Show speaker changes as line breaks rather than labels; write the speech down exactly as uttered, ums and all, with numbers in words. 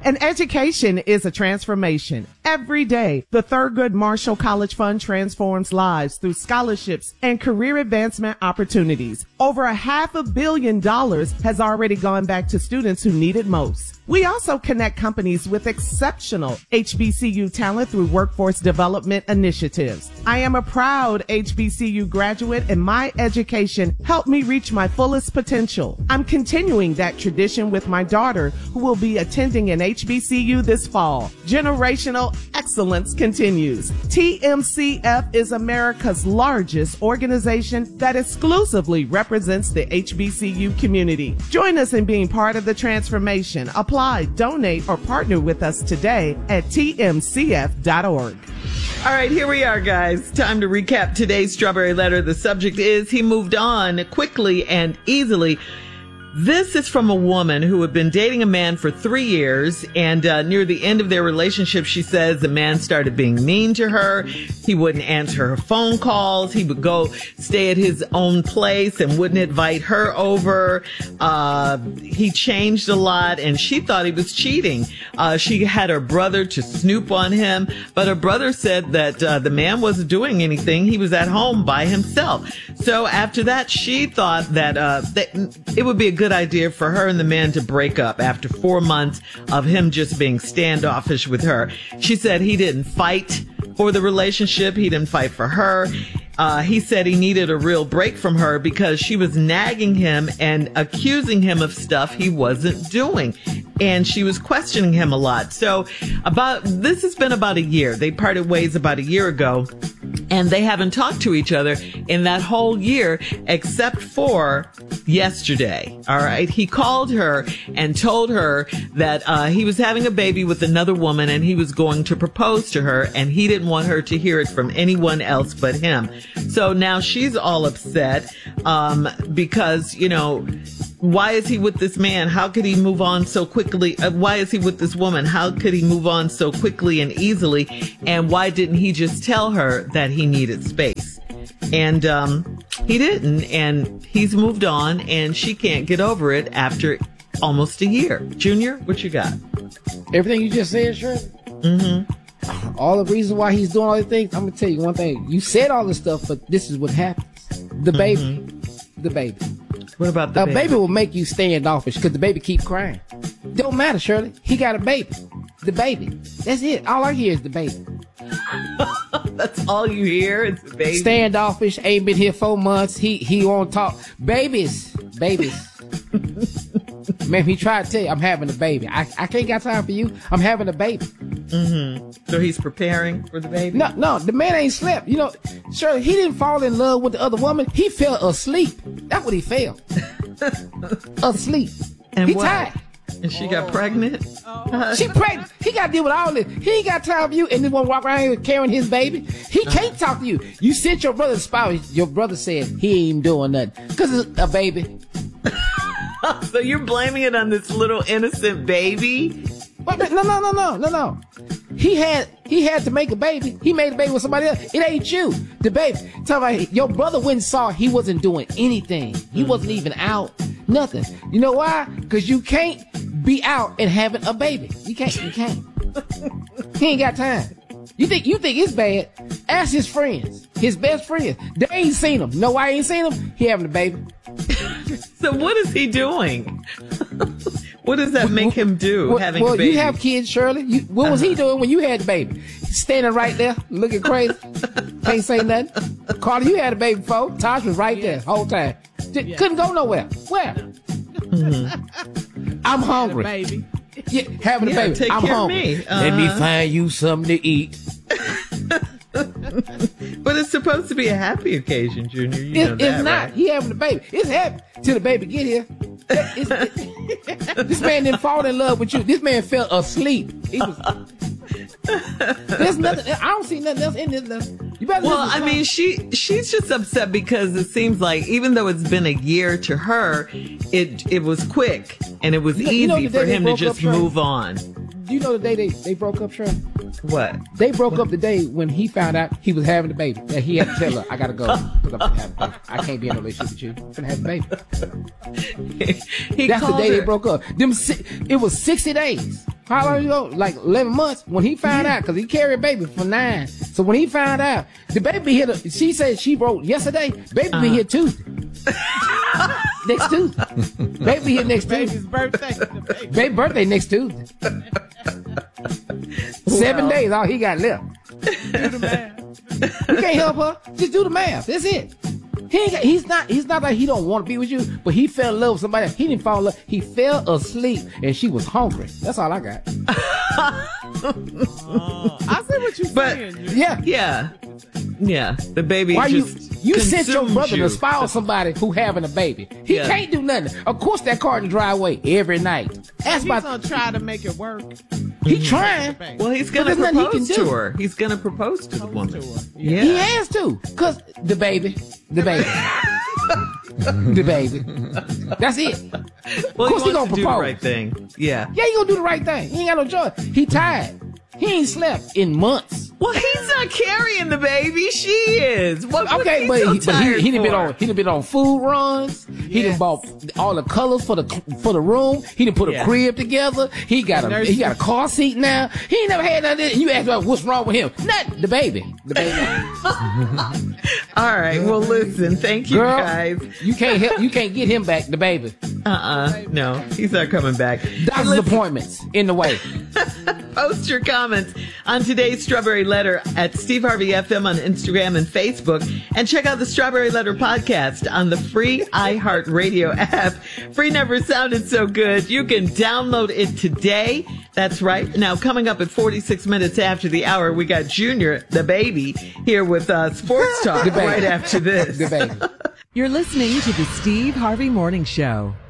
An education is a transformation. Every day, the Thurgood Marshall College Fund transforms lives through scholarships and career advancement opportunities. Over a half a billion dollars has already gone back to students who need it most. We also connect companies with exceptional H B C U talent through workforce development initiatives. I am a proud H B C U graduate, and my education helped me reach my fullest potential. I'm continuing that tradition with my daughter, who will be attending an H B C U this fall. Generational excellence continues. T M C F is America's largest organization that exclusively represents the H B C U community. Join us in being part of the transformation. Apply, donate, or partner with us today at T M C F dot org.
All right, here we are, guys. Time to recap today's Strawberry Letter. The subject is he moved on quickly and easily. This is from a woman who had been dating a man for three years, and uh, near the end of their relationship, she says the man started being mean to her. He wouldn't answer her phone calls. He would go stay at his own place and wouldn't invite her over. Uh, he changed a lot, and she thought he was cheating. Uh, she had her brother to snoop on him, but her brother said that uh, the man wasn't doing anything. He was at home by himself. So after that, she thought that, uh, that it would be a good idea for her and the man to break up after four months of him just being standoffish with her. She said he didn't fight for the relationship. He didn't fight for her. Uh, he said he needed a real break from her because she was nagging him and accusing him of stuff he wasn't doing. And she was questioning him a lot. So about, this has been about a year. They parted ways about a year ago, and they haven't talked to each other in that whole year except for yesterday. All right. He called her and told her that uh, he was having a baby with another woman and he was going to propose to her, and he didn't want her to hear it from anyone else but him. So now she's all upset um, because, you know, why is he with this man? How could he move on so quickly? Uh, why is he with this woman? How could he move on so quickly and easily? And why didn't he just tell her that he needed space? And um, he didn't. And he's moved on, and she can't get over it after almost a year. Junior, what you got?
Everything you just said, Shirley?
Mm-hmm.
All the reasons why he's doing all these things, I'm going to tell you one thing. You said all this stuff, but this is what happens. The baby. Mm-hmm. The baby.
What about the
a
baby?
baby will make you standoffish because the baby keep crying. Don't matter, Shirley. He got a baby. The baby. That's it. All I hear is the baby.
That's all you hear? It's the baby.
Standoffish. Ain't been here four months. He he won't talk. Babies. Babies. Man, he tried to tell you, I'm having a baby. I, I can't got time for you. I'm having a baby.
Mm-hmm. So he's preparing for the baby?
No, no, the man ain't slept. You know, Shirley, he didn't fall in love with the other woman. He fell asleep. That's what he fell. Asleep.
And
he
what?
tired.
And she got pregnant?
Oh. She pregnant. He got to deal with all this. He ain't got time for you and this one walk around here carrying his baby. He can't talk to you. You sent your brother's spouse. Your brother said he ain't even doing nothing because it's a baby.
So you're blaming it on this little innocent baby?
But no, no, no, no, no, no. He had he had to make a baby. He made a baby with somebody else. It ain't you, the baby. Tell me, your brother went and saw he wasn't doing anything. He mm-hmm. wasn't even out. Nothing. You know why? Because you can't be out and having a baby. You can't. You can't. He ain't got time. You think you think it's bad? Ask his friends, his best friends. They ain't seen him. No, I ain't seen him. He having a baby.
So what is he doing? What does that make him do,
well,
having
well,
a baby?
You have kids, Shirley. You, what was uh-huh. he doing when you had the baby? Standing right there, looking crazy. Can't say nothing. Carter, you had a baby before. Tosh was right yes. there whole time. Just, yes. Couldn't go nowhere. Where? Mm-hmm. I'm hungry.
Baby.
Yeah, having
yeah,
a baby.
Take
I'm
care
hungry.
Of me. Uh-huh.
Let me find you something to eat.
But it's supposed to be a happy occasion, Junior. You
it,
know that,
it's not.
Right?
He having a baby. It's happy till the baby get here. It's, it, this man didn't fall in love with you. This man fell asleep. He was. There's nothing. I don't see nothing else in this. You better.
Well, I mean, she she's just upset because it seems like even though it's been a year to her, it it was quick and it was
you know,
easy
you know
for him to just
up,
move on.
Do you know the day they, they broke up, Shirley?
What?
They broke up the day when he found out he was having a baby. That he had to tell her, I gotta go. I'm having a baby. I can't be in a relationship with you. I'm gonna have a baby.
he
That's the day
her.
they broke up. Them, it was sixty days. How long ago? Like eleven months. When he found out, because he carried a baby for nine. So when he found out, the baby here, she said she wrote yesterday, baby uh-huh. be here Tuesday. Next Tuesday. Baby here next Tuesday.
Baby's birthday. Baby.
Baby birthday next Tuesday. Seven days, all he got left.
Do the math.
You can't help her. Just do the math. That's it. He ain't got, he's not he's not like he don't want to be with you, but he fell in love with somebody. He didn't fall in love. He fell asleep and she was hungry. That's all I got.
uh, I see what you're saying.
But,
yeah.
Yeah. Yeah. The baby
Why
just
you you sent your brother
you.
to spoil somebody who having a baby. He
yeah.
can't do nothing. Of course that car in the driveway every night. Ask
he's
about
gonna try to make it work.
He trying.
Well, he's gonna
But there's nothing he
propose
can
to
do.
her. He's gonna propose to the woman.
To her.
Yeah.
He has to. Cause the baby. The baby. The baby. That's it.
Well,
of course
he,
he gonna
wants to do the
propose.
right thing. Yeah.
Yeah, he gonna do the right thing. He ain't got no choice. He tired. He ain't slept in months.
Well, he's not carrying the baby. She is. What, what
Okay,
he
but
so
he, but he,
tired
he done been
for?
on he done been on food runs. He done
Yes.
bought all the colors for the for the room. He done put
Yeah.
a crib together. He got a
Nurse-
he got a car seat now. He ain't never had none of this. And you ask about what's wrong with him? Nothing. The baby. The baby.
All right. Well, listen. Thank you,
Girl,
guys.
you can't help. You can't get him back. The baby.
Uh-uh. No, he's not coming back.
Doctor's
Listen,
appointments in the way.
Post your comments on today's Strawberry Letter at Steve Harvey F M on Instagram and Facebook. And check out the Strawberry Letter podcast on the free iHeartRadio app. Free never sounded so good. You can download it today. That's right. Now, coming up at forty-six minutes after the hour, we got Junior, the baby, here with uh, Sports Talk
The baby.
right after this.
The baby.
You're listening to the Steve Harvey Morning Show.